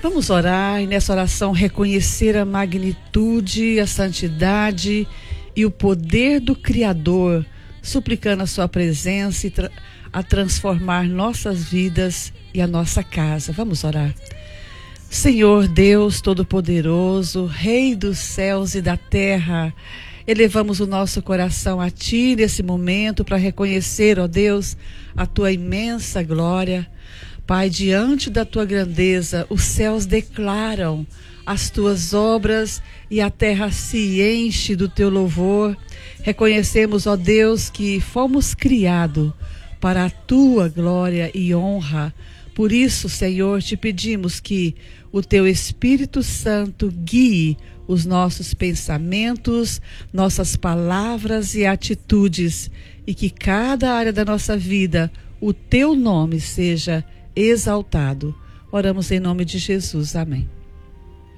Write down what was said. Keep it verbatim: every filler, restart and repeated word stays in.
Vamos orar e nessa oração reconhecer a magnitude, a santidade e o poder do Criador, suplicando a sua presença e tra- a transformar nossas vidas e a nossa casa. Vamos orar. Senhor Deus Todo-Poderoso, Rei dos céus e da terra, elevamos o nosso coração a Ti nesse momento para reconhecer, ó Deus, a Tua imensa glória. Pai, diante da Tua grandeza, os céus declaram as Tuas obras e a terra se enche do Teu louvor. Reconhecemos, ó Deus, que fomos criados para a Tua glória e honra. Por isso, Senhor, te pedimos que o Teu Espírito Santo guie os nossos pensamentos, nossas palavras e atitudes, e que cada área da nossa vida, o Teu nome seja exaltado. Oramos em nome de Jesus. Amém.